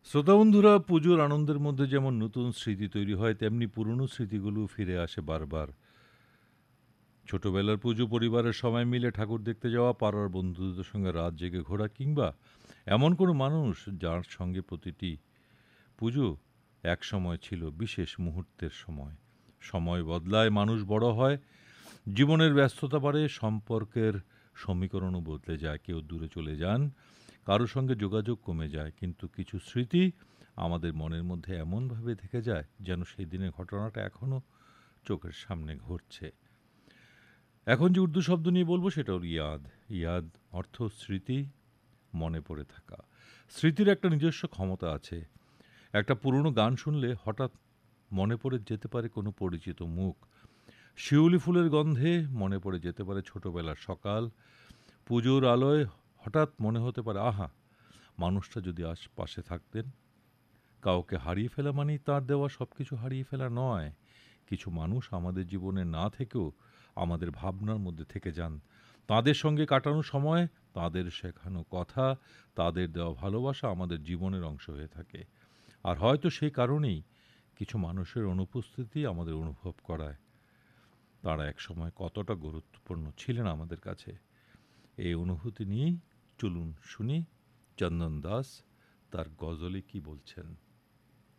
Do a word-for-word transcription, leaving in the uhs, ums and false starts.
শ্রোতা বন্ধুরা, পুজোর আনন্দের মধ্যে যেমন নতুন স্মৃতি তৈরি হয়, তেমনি পুরনো স্মৃতিগুলো ফিরে আসে বারবার। ছোটবেলার পুজো, পরিবারের সবাই মিলে ঠাকুর দেখতে যাওয়া, পাড়ার বন্ধুদের সঙ্গে রাত জেগে ঘোরা, কিংবা এমন কোনো মানুষ যার সঙ্গে প্রতিটি পুজো একসময় ছিল বিশেষ মুহূর্তের সময়। সময় বদলায়, মানুষ বড় হয়, জীবনের ব্যস্ততা বাড়ে, সম্পর্কের সমীকরণও বদলে যায়। কেউ দূরে চলে যান, কারো সঙ্গে যোগাযোগ কমে যায়, কিন্তু কিছু স্মৃতি আমাদের মনের মধ্যে এমনভাবে থেকে যায় যেন সেই দিনের ঘটনাটা এখনো চোখের সামনে ঘটছে। এখন যে উর্দু শব্দ নিয়ে বলবো সেটা হল ইয়াদ। ইয়াদ অর্থ স্মৃতি, মনে পড়ে থাকা। স্মৃতির একটা নিজস্ব ক্ষমতা আছে। একটা পুরনো গান শুনলে হঠাৎ মনে পড়ে যেতে পারে কোনো পরিচিত মুখ। শিউলি ফুলের গন্ধে মনে পড়ে যেতে পারে ছোটবেলার সকাল। পুজোর আলোয় হঠাৎ মনে হতে পারে, আহা, মানুষটা যদি আশপাশে থাকতেন। কাউকে হারিয়ে ফেলা মানেই তার দেওয়া সবকিছু হারিয়ে ফেলা নয়। কিছু মানুষ আমাদের জীবনে না থেকেও আমাদের ভাবনার মধ্যে থেকে যান। তাদের সঙ্গে কাটানো সময়, তাদের শেখানো কথা, তাদের দেওয়া ভালোবাসা আমাদের জীবনের অংশ হয়ে থাকে। আর হয়তো সেই কারণেই কিছু মানুষের অনুপস্থিতি আমাদের অনুভব করায় তারা একসময় কতটা গুরুত্বপূর্ণ ছিলেন আমাদের কাছে। এই অনুভূতি নিয়েই চলুন শুনি চন্দন দাস তার গজলে কি বলছেন।